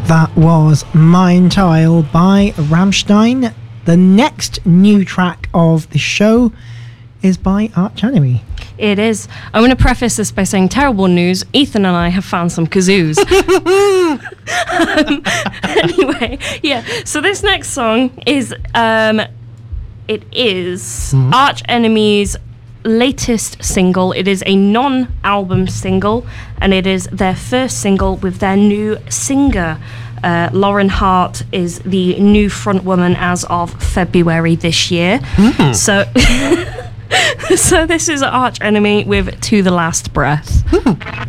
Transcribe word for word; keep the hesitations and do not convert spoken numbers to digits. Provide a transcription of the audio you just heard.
That was Mein Teil by Rammstein. The next new track of the show is by Arch Enemy. It is. I'm going to preface this by saying terrible news. Ethan and I have found some kazoos. um, anyway, yeah. So this next song is, um, it is mm-hmm. Arch Enemy's latest single. It is a non-album single, and it is their first single with their new singer. Uh, Lauren Hart is the new frontwoman as of February this year. Mm. So, so this is Arch Enemy with To the Last Breath. Mm.